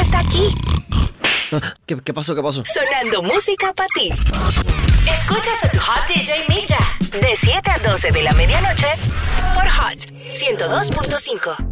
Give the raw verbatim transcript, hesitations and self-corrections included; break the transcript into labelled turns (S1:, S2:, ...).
S1: está aquí.
S2: ¿Qué, qué pasó? ¿Qué pasó?
S1: Sonando música para ti. Escuchas a tu Hot D J Mick Ya, de siete a doce de la medianoche, por Hot ciento dos punto cinco.